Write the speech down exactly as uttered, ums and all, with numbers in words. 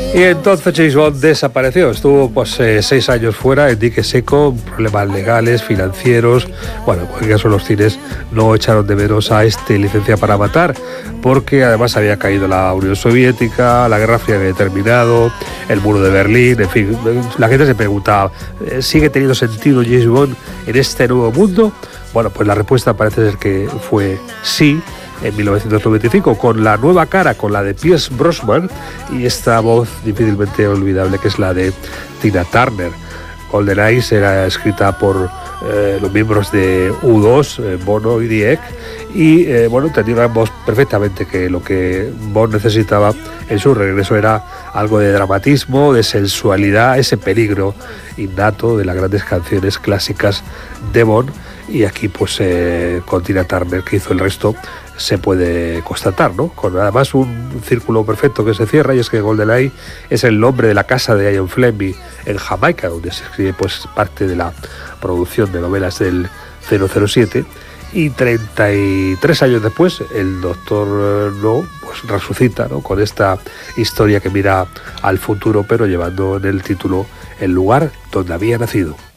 Y entonces James Bond desapareció, estuvo pues eh, seis años fuera en dique seco, problemas legales, financieros. Bueno, en cualquier caso los cines no echaron de menos a este Licencia para matar, porque además había caído la Unión Soviética, la Guerra Fría había terminado, el muro de Berlín, en fin, la gente se preguntaba, ¿sigue teniendo sentido James Bond en este nuevo mundo? Bueno, pues la respuesta parece ser que fue sí. En mil novecientos noventa y cinco, con la nueva cara, con la de Pierce Brosnan y esta voz difícilmente olvidable que es la de Tina Turner. GoldenEye era escrita por eh, los miembros de U dos, eh, Bono y Dieck, y eh, bueno, entendíamos perfectamente que lo que Bond necesitaba en su regreso era algo de dramatismo, de sensualidad, ese peligro innato de las grandes canciones clásicas de Bond, y aquí pues eh, con Tina Turner, que hizo el resto, se puede constatar, ¿no? Con además un círculo perfecto que se cierra, y es que GoldenEye es el nombre de la casa de Ian Fleming en Jamaica, donde se escribe pues parte de la producción de novelas del cero cero siete, y treinta y tres años después el doctor No pues resucita, ¿no? Con esta historia que mira al futuro, pero llevando en el título el lugar donde había nacido.